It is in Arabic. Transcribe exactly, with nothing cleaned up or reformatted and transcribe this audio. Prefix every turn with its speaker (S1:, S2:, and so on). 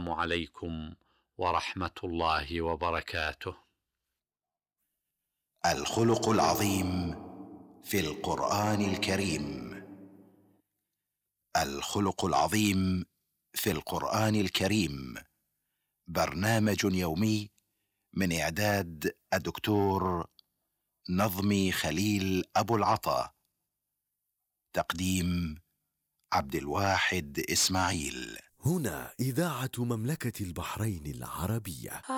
S1: والسلام عليكم ورحمة الله وبركاته.
S2: الخلق العظيم في القرآن الكريم. الخلق العظيم في القرآن الكريم برنامج يومي من إعداد الدكتور نظمي خليل أبو العطا، تقديم عبد الواحد إسماعيل.
S3: هنا إذاعة مملكة البحرين العربية.